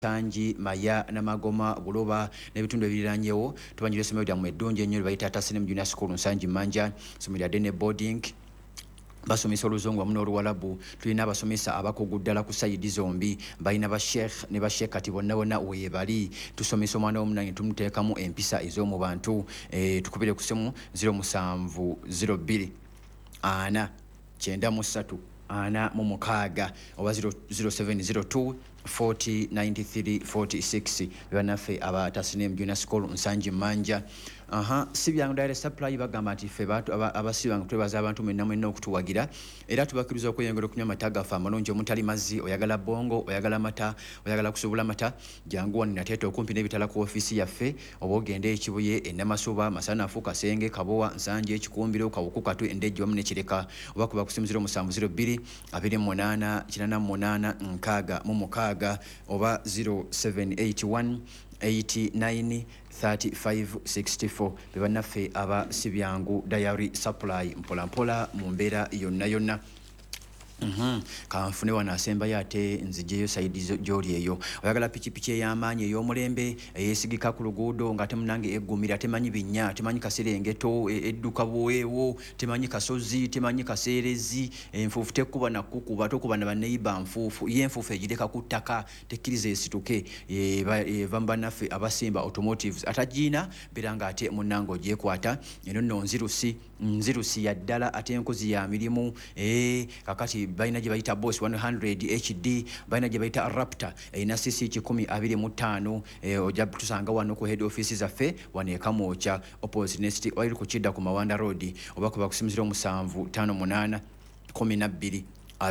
Tanji, Maya, Namagoma, Buloba, n'ebitundu ebiriranyewo tubanjira essomero lyammwe eddungi ennyo bayita Tasnim Junior School Nsanji Manja, essomero lya Dene Boarding. Basomesa oluzungu wamu n'oluwalabu. Tulina abasomesa abakugu ddala ku sayidi zombi, balina basheekh ne basheekh kati bonna bonna weebali. Tusomesa omwana w'omunange tumuteekamu empisa ez'omu bantu. Tukubire ku ssimu 0702 ana 93 ana mu mukaaga oba 0702 40 93 46 bannaffe aba Tasnim Junior School Nsanji Manja. Sibyangu Direct Supply bagamba nti ffe abasibyangu twebaza abantu mwenna okutuwagira era tubakiriza okweyongera okunywa amata gaffe amalungi omutali mazzi. Oyagala bongo, oyagala mata, oyagala kusobula mata, jangu wano nateeta okumpi n'ebitala ku ofiisi yaffe oba ogende Ekibuye, Ennamasuba, Masanafu, Kasenge, Kabowa, Nsanje, Ekikumbiro, Kawuku, Katu, Endejje wamu ne Kireka. Oba kuba ku ssimu 0702 28 88 nkaaga mu mukaaga oba 0781 89 35 64 bebannaffe aba Sibyangu Diary Supply mpolampola mu mbeera yonna. Kanfune wano asembayo ate nzijeyo sayidi gy'oli eyo. Oyagala pikipiki ey'amaanyi ey'omulembe eyeesigika ku luguudo nga temunange eggumira, temanyi binnya, temanyi kaserengeto, edduka buweewo, temanyi kasozi, temanyi kaseerezi, enfuufu tekuba nakukuba, tokuba na baneiba nfuufu, ye enfuufu egireka ku ttaka tekkiriza esituke. Eva mu bannaffe abasimba automotives atagiina beera nga ate munnange ogyekwata. Eno nno nzirusi ya ddala ate enkozi ya mirimu. Kakati balina gye bayita Boss 100 HD, balina gye bayita Raptor erina cc 125. Ojja tusanga wano ku head office zaffe wano e Kamwokya opposite Nest Oil ku Kidda ku Mawanda Road oba kuba ku 0758 12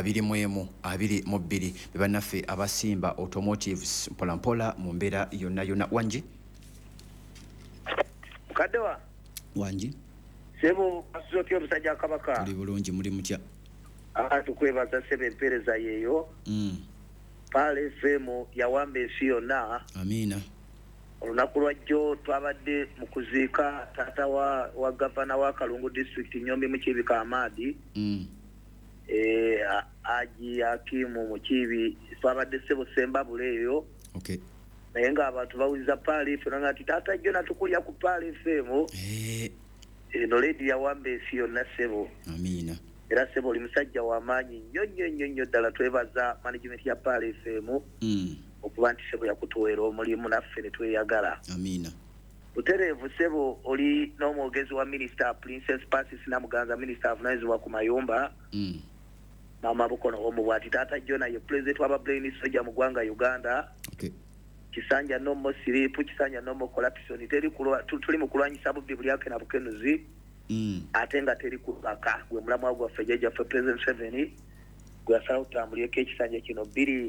21 bebannaffe abasimba automotives mpolampola mu mbeera yonna. Wanji Kadewa Wanji sebo asokyo musajja kabaka tuli bulungi muri mutya tukwebaza sebe empereza yeyo pale FM yawamba ensi yonna. Amina. Olunaku lwajjo twabadde mu kuziika taata wa gavana wa Kalungu district Nyombi Mukiibi Amadi. Aji Hakimu Mukiibi twabadde sebo Sembabule eyo. Okay. Naye nga abantu bawuliza pale FM ngati taata jjo natukulya ku pale FM. Eno lady yawamba ensi yonna sebo. Amina. Era sebo oli musajja w'amaanyi nnyo ddala twebaza management ya Pale FM okuba nti sebo yakutuweera omulimu naffe ne tweyagala. Amina. Butereevu sebo oli n'omwogezi wa Minister Princess Pasis Namuganza, Minister avunaanyizibwa ku mayumba. Maama Bukono omu bw'ati taata Jona ye President wa Brain Soja mu ggwanga Uganda. Okay. Kisanja nomo siripu, kisanja nomo corruption. Tuli mu kulwanyisa bubbi buli yake na bukenuzi. Ate nga teri kubaka gwe mulamu gwaffe jjajjaffe President 7 gwe yasalawo tutambulireko ekisanja kino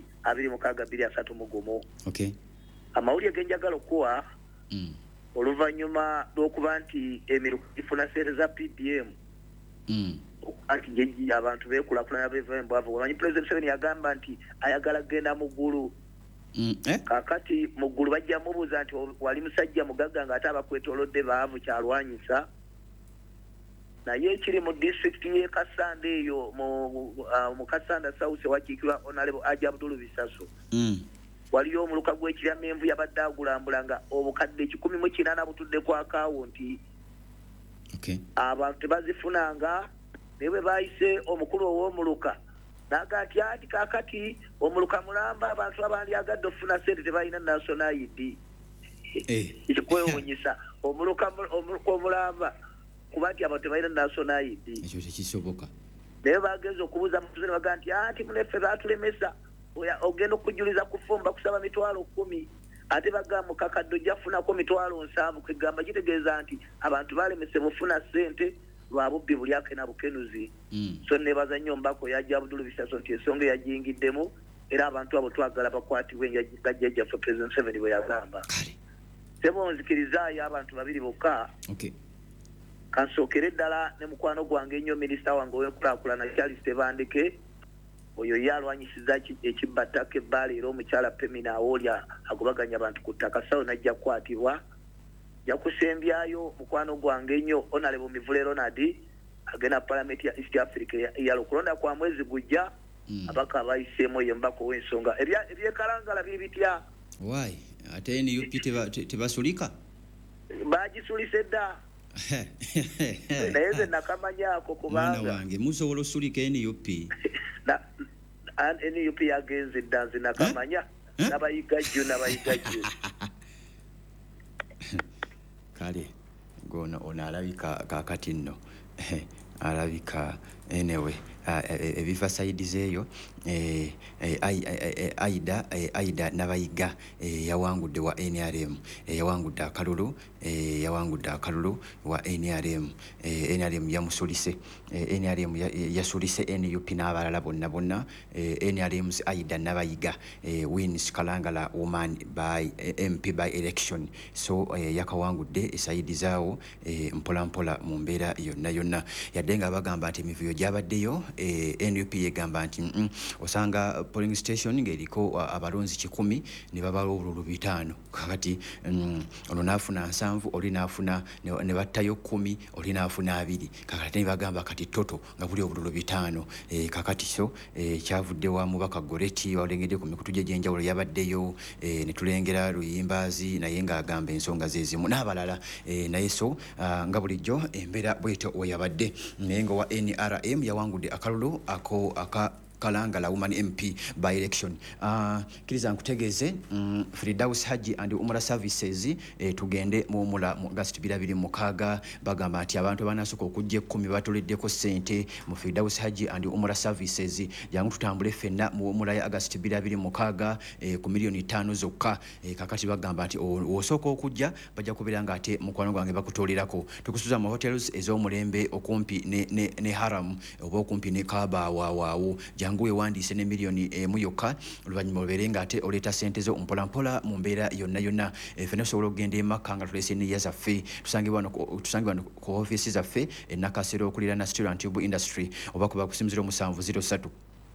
226 Okay. Amawulire genjagala okuwa oluvannyuma lw'okuba nti emiruka gifuna sente za PDM anti jeji abantu beekulakulana beva embwavu. Omanyi President 7 yagamba nti ayagala genda mu ggulu. Kakati mu ggulu bajja mubuuza nti wali musajja mugagga nga ate abakwetoolodde baavu kyalwanyisa. Naye ekiri mu district ye Kasanda eyo mu Kasanda South wakiikirwa Honorable Aji Abdul Bisaso. Waliyo omuluka gw'ekiramenvu yabadde agulambula nga obukadde 180 butudde ku akawunti. Okay. Abantu tebazifunanga ne bwe baayise omukulu ow'omuluka naga nti ati kakati omuluka mulamba abantu abandi agadde ofuna sente tebalina national ID. Ekikwewuunyisa omuluka omulamba kuba nti abantu tebalina national ID. Ekyo tekisoboka. Naye bagenza okubuuza mutuzene baga nti ati muneffe baatulemesa ogenda okujuliza kufumba kusaba mitwalo 10 ate bagamba mukakadde ojjafunako mitwalo 7 kwegamba kitegeeza nti abantu balemesebwa ofuna ssente lwa bubbi buli ake na bukenuzi. So nebaza nnyo mbako yajja Abdul Bisaso nti ensonga yajingiddemu era abantu abo twagala bakwatibwe nga jjajjaffe President 7 bwe yagamba. Sebo nzikirizaayo abantu babiri bokka. Okay. Kansookere ddala ne mukwano gwange ennyo minisita wange ow'enkulaakulana Charles Tebandeke oyo yalwanyisiza ekibbattaka ebbaala era omukyala Pemina Awolya agobaganya abantu ku ttaka sawo najja kukwatibwa. Yakusembyayo mukwano gwange ennyo Honorable Mivule Ronald agenda Parliament ya East Africa ya okulonda kwa mwezi gujja abaka abayiseemu ye mbako w'ensonga ebyekalangala biri bitya Why? Ate NUP tebasulika? Bagisulise dda. Naye nze nakamanyako kubanga mwana wange musobola osulika NUP. NUP yagenze dda nze nakamanya. Nabayigajjo. Kale ono alabika kakati nno alabika anyway ebiva sides eyo Aida Nabayiga yawangudde wa NRM yawangudde akalulu wa NRM NRM yamusulise NRM yasulise NUP n'abalala bonna NRM's Aida Nabayiga wins Kalangala woman by MP by election so yakawangudde esaidi zaawo mpola mu mbeera yonna yadde nga bagamba nti emivuyo gyabaddeyo NUP yegamba nti osanga polling station ng'eriko abalonzi 100 ne babala obululu 5 kakati ono naafuna 7 oli naafuna ne battayo 10 oli naafuna 2 kakati ne bagamba kati toto nga buli obululu 5 kakati so kyavudde wa mubaka Goreti walengedde ku mikutu gy'enjawulo yabaddeyo ne tulengera Luyimbazi naye ng'agamba ensonga zezimu n'abalala naye so nga bulijjo embeera bwetyo oyabadde naye nga wa NRM yawangudde akalulu ako Kalangala woman MP by election. Kiriza nkutegeze Firdaus Haji and Umrah Services tugende mu Umrah mu August 2026 bagamba ati abantu banasoko okujje 10 batoleddeko sente mu Firdaus Haji and Umrah Services yangu tutambule fenna mu Umrah ya August 2026 ku milioni 5 zokka kakati bagamba ati osoko okujja bajja kubiranga ate mukwano gwange bakutolerako tukusuza mu hotels ez'omulembe okumpi ne Haram oba okumpi ne Kaaba waawo nguwe wandise ne milioni muyoka oluvanyuma oberenga ate oleta sente zo mpola mu mbeera yonna fene sobola okugenda emakanga tulese ne yazaffe tusangibwa ku office zaffe enakasero okulira na steel and tube industry oba kuba kusimziro 703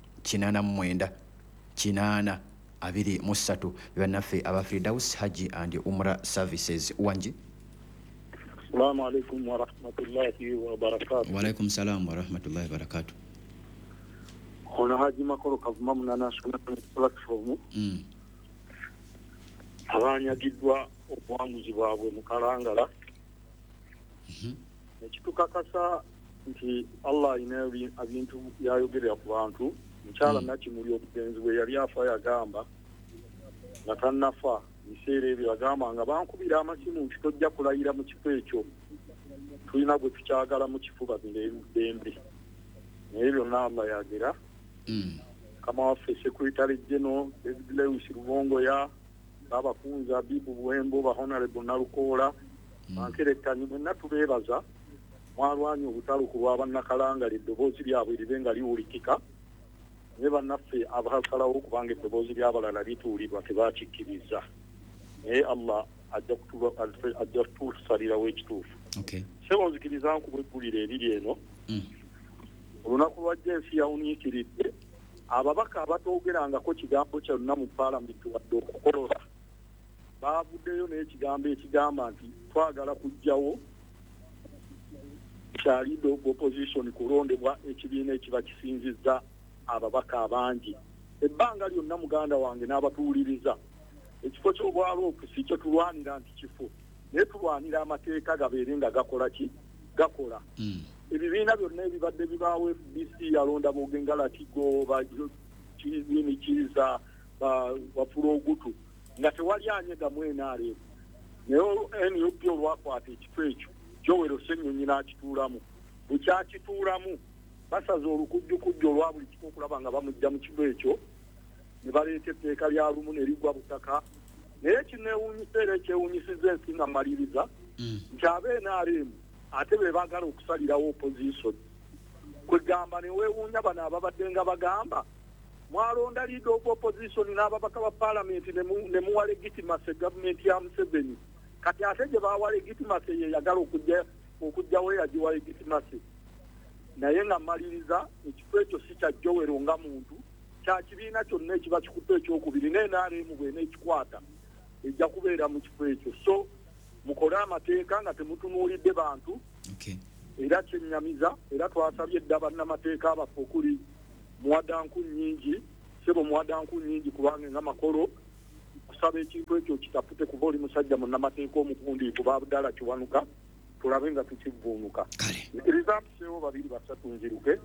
89 8 23 bannaffe aba Firdaus Haji and Umrah Services wanji. Assalamu alaikum wa rahmatullahi wa barakatuh. Wa alaikum salam wa rahmatullahi wa barakatuh. Ono Haji Makoro Kavuma mu National Platform. Abanyagiddwa obuwanguzi bwabwe mu Kalangala. Nekitukakasa nti Allah alina ebintu yayogerera ku bantu. Mukyala Nakimuli omugenzi we yali afa yagamba nga tannafa biseera ebyo yagamba nga bankubira amasimu nti tojja kulayira mu kifo ekyo tulina gwe tukyagala mu kifuba mirembe naye byonna Allah yagera kama waffe Secretary General David Lewis Rubongoya Babakunza Bibu Bwembo ba Honorable Nalukoola bankerettani mwenna tubeebaza mwalwanyi obutaluku lw'abannakalangala eddoboozi lyabwe libenga liwulikika ne bannaffe abasalawo kubanga eddoboozi ly'abalala lituulirwa tebakikkiriza naye Allah ajja kutusalirawo ekituufu. Sebo nzikiriza nkubweggulira eriri eno olunaku lwajja ensi yawuniikiridde ababaka abatoogerangako kigambo kyonna mu paalamenti wadde okukolola baavuddeyo n'ekigambo ekigamba nti twagala kuggyawo kya leader of opposition kulondebwa ekibiina ekiba kisinzizza ababaka abangi ebbanga lyonna muganda wange n'abatuuliriza ekifo ky'obwaloopu si kyo tulwanira nti kifo naye tulwanira amateeka gabeere nga gakola ebibiina byonna ebibadde bibaawo FBC yalonda Bogengalatigo kiza wafula ogutu nga tewali anyegamu NRM naye NUP olwakwata ekifo ekyo Joel Ssenyonyi n'akituulamu bukyakituulamu basaze olukujjukujju olwa buli kifo okulaba nga bamujja mu kifo ekyo ne baleeta etteeka lya lumu ne ligwa butaka naye kineewuunyisa era ekyewuunyisiza ensi nga maliriza nti NRM ate be baagala okusalirawo opposition kwegamba ne weewuunya bano ababadde nga bagamba mwalonda leader of opposition n'ababaka ba parliament ne muwa legitimacy gavumenti ya Museveni kati ate gye baawa legitimacy ye yagala okujjawo yagiwa legitimacy naye nga maliriza ekifo ekyo si kya Joel nga muntu kya kibiina kyonna ekiba kikutte ekyokubiri ne NRM bwena ekikwata ejja kubeera mu kifo ekyo so mukole amateeka nga temutunuulidde bantu era kyennyamiza era twasabye edda bannamateeka abaffe okuli muwadanku nnyingi sebo muwadanku nnyingi kubanga nga makolo kusaba ekintu ekyo kitapute kuba oli musajja munnamateeka omukundiiku Abdallah Kiwanuka tulabe nga tukivuunuka rizampiseewo 2-3 nziruke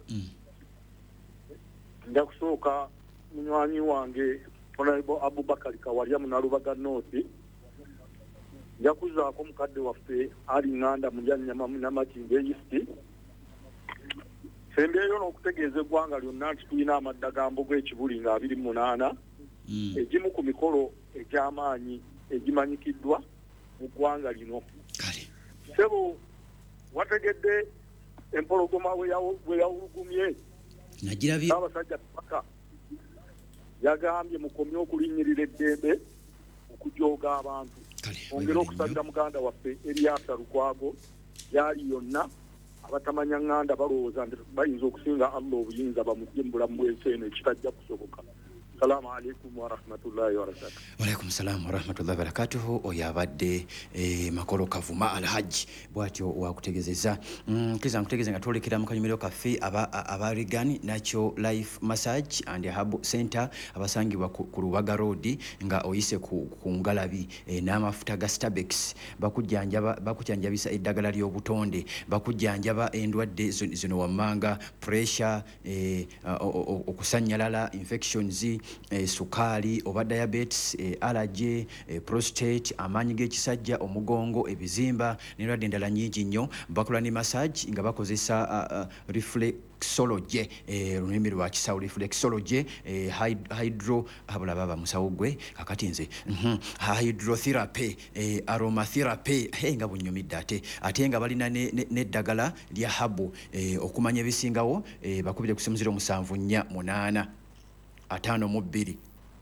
nja kusooka munywanyi wange Honorable Abubakar Kawalya Munalubaga North nja kuzaako mukadde waffe ali Nganda Mulyanyama Munamakinde East sembeeyo n'okutegeeza eggwanga lyonna nti tulina amadda ga Mbogo ekibuli nga 28 egimu ku mikolo egy'amaanyi egimanyikiddwa mu ggwanga lino sebo wategedde empologoma we yawulugumye Ssaabasajja Kabaka yagambye mukomye okulinnyirira eddembe okujooga abantu ongera okusabira muganda waffe Eriasa Lukwago yali yonna abatamanya Nganda balowooza nti bayinza okusinga Allah obuyinza bamugye mu bulamu bw'ensi eno ekitajja kusoboka. Assalamu alaikum wa rahmatullahi wa barakatuh. Wa alaikum salam wa rahmatullahi wa barakatuh. Oyabadde Makolo Kavuma Alhaji bwatyo wakutegezeza kiza nkutegeze nga twolekera mu kanyumiro kaffe aba Regan Natural Life Massage and Hub Center abasangibwa ku Lubaga Road nga oyise ku Ngalabi n'amafuta ga Stabex bakujjanjabisa eddagala ly'obutonde bakujjanjaba endwadde zino wammanga pressure okusanyalala infections sukali oba diabetes allergy prostate amaanyi g'ekisajja omugongo ebizimba n'endwadde endala nnyingi nnyo bakola ne massage nga bakozesa reflexology olulimi lwa kisawo reflexology hydro habula baba musawo gwe kakati nze hydrotherapy aromatherapy nga bunyumidde ate nga balina n'eddagala lya habu okumanya ebisingawo bakubire ku simu 0748 52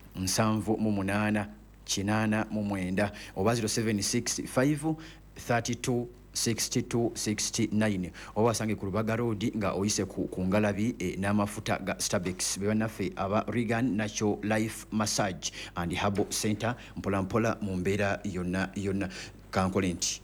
7 8 oba 0765 32 62 69 oba sange ku Lubaga Road nga oyise ku Ngalabi n'amafuta ga Stabex bebanaffe aba Regan Natural Life Massage and Hub Center mpola mu mbeera yonna kankolenti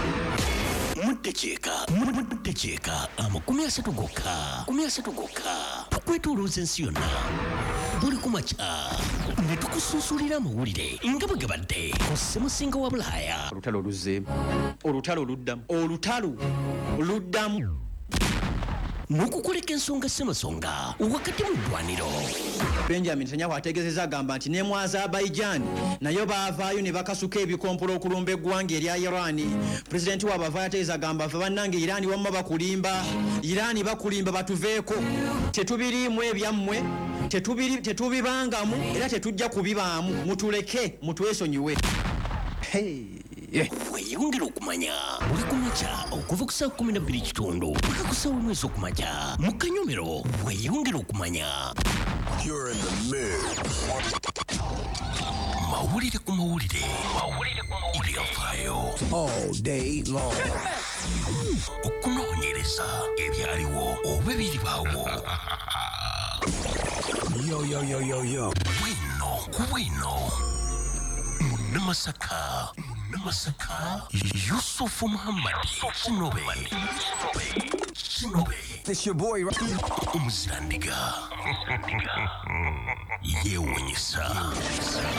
Mutecheeka amakumi asatu gokka tukwetolooza ensi yonna buli kumakya ne tukusuusulira amawulire nga bwe gabadde ku ssemusinga wa Bulaaya. Olutalo luzze olutalo luddamu n'okukoleka ensonga ssemasonga wakati mu ddwaniro. Benjamin Netanyahu ategeezezza agamba nti ne mu Azerbaijan nayo baavaayo ne bakasuka ebikompolo okulumba eggwanga erya Irani. Pulezidenti waabwe avaayo ategeeza agamba ffe bannange Irani wamma bakulimba batuveeko tetubiriimu ebyammwe tetubibangamu era tetujja kubibaamu mutuleke mutwesonyiwe. Weyongera okumanya buli kumakya okuva ku saa 12:00 paka ku saa 1 ez'okumakya mu Kanyomero. Weyongera okumanya mawulire ku mawulire ebyafaayo all day long okunoonyereza ebyaliwo oba ebiribaawo. Yo bwino Namasaka Yusuf Muhammad Kinobe. This your boy, right? Umuzirandiga. Yewonyesa.